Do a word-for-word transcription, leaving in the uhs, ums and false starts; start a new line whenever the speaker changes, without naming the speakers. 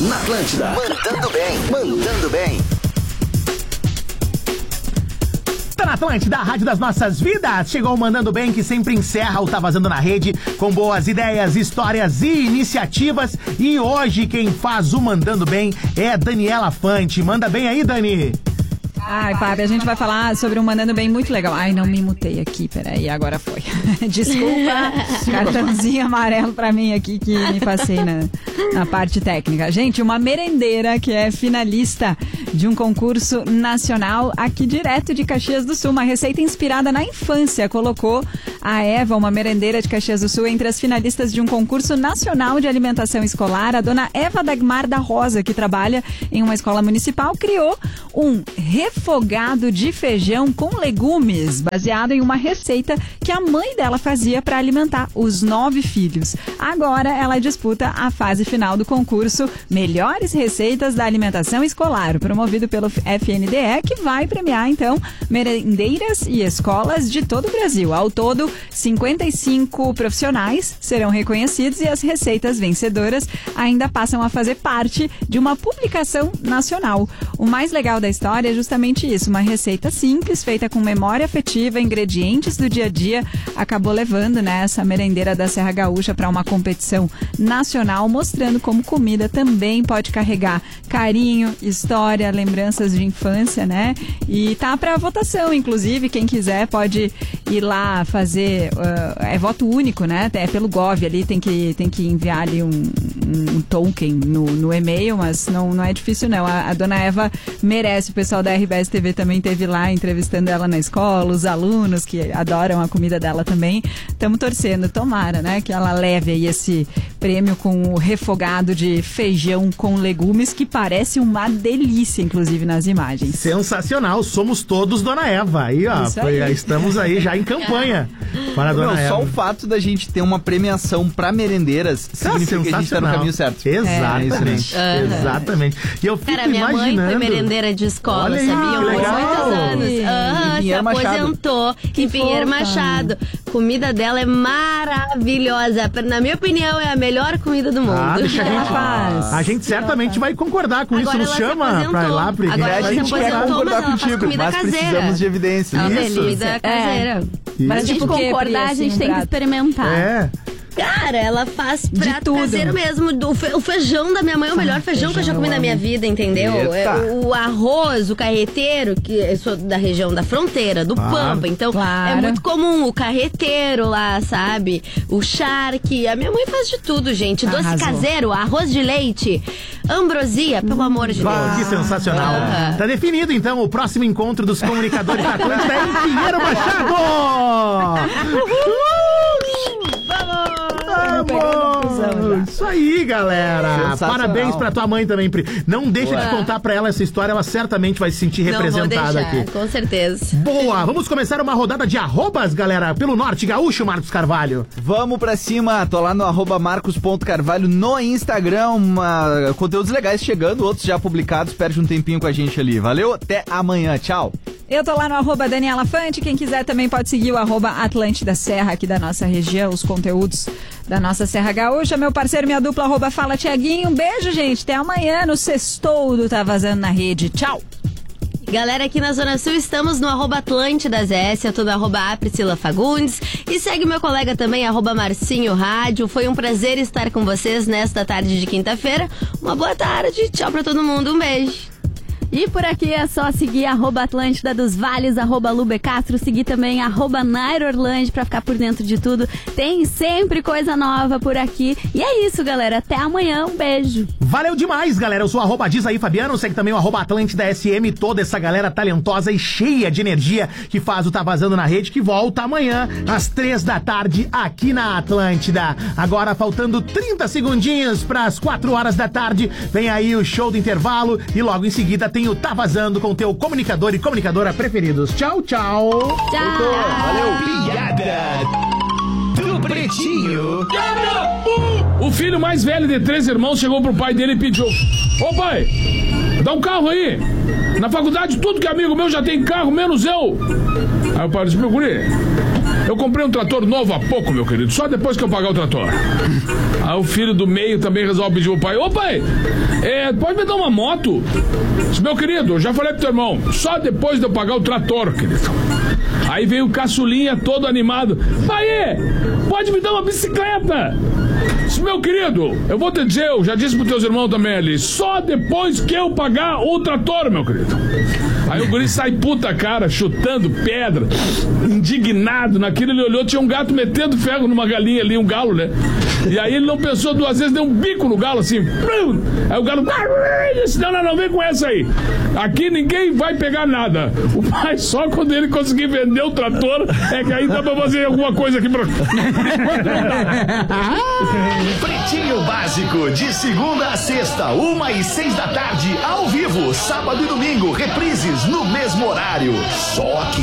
Na Atlântida. Mandando bem. Mandando bem.
Tá na Atlântida, a rádio das nossas vidas. Chegou o Mandando Bem, que sempre encerra o Tá Vazando na Rede com boas ideias, histórias e iniciativas. E hoje quem faz o Mandando Bem é Daniela Fante. Manda bem aí, Dani.
Ai, Fábio, a gente vai falar sobre um Mandando Bem muito legal. Ai, não me mutei aqui, peraí, agora foi. Desculpa, cartãozinho amarelo pra mim aqui que me passei na, na parte técnica. Gente, uma merendeira que é finalista de um concurso nacional aqui direto de Caxias do Sul. Uma receita inspirada na infância. Colocou a Eva, uma merendeira de Caxias do Sul, entre as finalistas de um concurso nacional de alimentação escolar. A dona Eva Dagmar da Rosa, que trabalha em uma escola municipal, criou um refogado de feijão com legumes, baseado em uma receita que a mãe dela fazia para alimentar os nove filhos. Agora ela disputa a fase final do concurso Melhores Receitas da Alimentação Escolar, promovido pelo F N D E, que vai premiar, então, merendeiras e escolas de todo o Brasil. Ao todo, cinquenta e cinco profissionais serão reconhecidos e as receitas vencedoras ainda passam a fazer parte de uma publicação nacional. O mais legal da história é justamente isso, uma receita simples, feita com memória afetiva, ingredientes do dia a dia, acabou levando, né, essa merendeira da Serra Gaúcha para uma competição nacional, mostrando como comida também pode carregar carinho, história, lembranças de infância, né? E tá para votação, inclusive, quem quiser pode ir lá fazer, uh, é voto único, né? É pelo Gov ali, tem que, tem que enviar ali um, um, um token no, no e-mail, mas não, não é difícil não. A, a dona Eva merece, o pessoal da R B S T V também esteve lá entrevistando ela na escola, os alunos que adoram a comida dela também. Estamos torcendo, tomara, né? Que ela leve aí esse prêmio com o refogado de feijão com legumes, que parece uma delícia, inclusive, nas imagens.
Sensacional, somos todos Dona Eva. Aí, ó, foi, aí. Estamos aí já em campanha para a Dona
Não,
Eva.
só o fato da gente ter uma premiação para merendeiras significa que a gente tá no caminho certo.
Exatamente,
é,
uhum. exatamente. E eu fico
Cara, minha
imaginando...
mãe foi merendeira de escola,
Olha aí,
sabia?
que legal.
Muitos anos. Ah, se aposentou
Que
em Pinheiro
fofa.
Machado. Comida dela é maravilhosa. Na minha opinião, é a melhor comida do mundo.
Ah, deixa a gente...
Faz.
A gente certamente vai concordar com
Agora
isso. Nos
ela se
chama
aposentou.
pra ir lá. Pra
Agora
É,
ela
a
se
gente quer
aposentou,
concordar
mas ela faz
contigo,
comida
mas
caseira.
precisamos de evidências.
Uma
Isso.
comida
É.
caseira.
Pra
Isso.
gente
Tipo o quê,
concordar,
Pri,
a gente
assim,
tem
um
que
prato?
experimentar.
É.
Cara, ela faz prato
tudo.
caseiro mesmo. Do fe- o feijão da minha mãe é o melhor feijão, que eu já
feijão
comi
eu
na minha
amo.
vida, entendeu?
Eita.
É, O arroz, o carreteiro, que eu sou da região da fronteira, do
Claro.
Pampa. Então,
Claro.
é muito comum o carreteiro lá, sabe? O charque. A minha mãe faz de tudo, gente. Doce
Arrasou.
caseiro, arroz de leite, ambrosia, pelo amor de
Ah,
Deus.
que sensacional.
Ah.
Tá definido, então, o próximo encontro dos comunicadores da Atlântida é em Pinheiro Machado! Vamos! Isso aí, galera!
Sensacional.
Parabéns pra tua mãe também, Pri. Não deixa de contar pra ela essa história, ela certamente vai se sentir
Não vou
representada
deixar,
aqui.
com certeza.
Boa! Vamos começar uma rodada de arrobas, galera, pelo Norte Gaúcho, Marcos Carvalho.
Vamos pra cima, tô lá no arroba marcos.carvalho no Instagram, uma, conteúdos legais chegando, outros já publicados, perde um tempinho com a gente ali. Valeu, até amanhã, tchau.
Eu tô lá no arroba Daniela Fante, quem quiser também pode seguir o arroba Atlântida Serra aqui da nossa região, os conteúdos da nossa Serra Gaúcha. Meu parceiro, minha dupla, arroba Fala Tiaguinho. Um beijo, gente, até amanhã no Sextou do Tá Vazando na Rede. Tchau!
Galera, aqui na Zona Sul estamos no arroba Atlântidas S, eu tô no arroba A Priscila Fagundes. E segue meu colega também, arroba Marcinho Rádio. Foi um prazer estar com vocês nesta tarde de quinta-feira. Uma boa tarde, tchau pra todo mundo, um beijo.
E por aqui é só seguir arroba Atlântida dos Vales, arroba Lube Castro, seguir também arroba Nairo Orlando pra ficar por dentro de tudo. Tem sempre coisa nova por aqui. E é isso, galera. Até amanhã. Um beijo.
Valeu demais, galera. Eu sou o arroba Diz aí, Fabiano. Segue também o arroba Atlântida S M. Toda essa galera talentosa e cheia de energia que faz o Tá Vazando na Rede, que volta amanhã às três da tarde aqui na Atlântida. Agora, faltando trinta segundinhos para as quatro horas da tarde, vem aí o show do intervalo e logo em seguida tem o Tá Vazando com teu comunicador e comunicadora preferidos. Tchau, tchau.
Valeu.
Piada do Pretinho.
O filho mais velho de três irmãos chegou pro pai dele e pediu: ô pai, dá um carro aí. Na faculdade tudo que é amigo meu já tem carro, menos eu. Aí o pai disse: meu guri, Eu comprei um trator novo há pouco, meu querido, só depois que eu pagar o trator. Aí o filho do meio também resolve pedir pro pai: ô pai, é, pode me dar uma moto? Meu querido, eu já falei pro teu irmão, só depois de eu pagar o trator, querido. Aí veio o caçulinha todo animado: pai, pode me dar uma bicicleta? Meu querido, eu vou te dizer, eu já disse pros teus irmãos também ali, só depois que eu pagar o trator, meu querido. Aí o guri sai puta cara, chutando pedra, indignado. Naquilo ele olhou, tinha um gato metendo ferro numa galinha ali, um galo, né? E aí ele não pensou duas vezes, deu um bico no galo assim. Aí o galo disse: não, não, não, vem com essa aí. Aqui ninguém vai pegar nada. O pai, só quando ele conseguir vender o trator, é que aí dá pra fazer alguma coisa aqui pra...
Pretinho Básico, de segunda a sexta, uma e seis da tarde, ao vivo, sábado e domingo, reprises no mesmo horário. Só aqui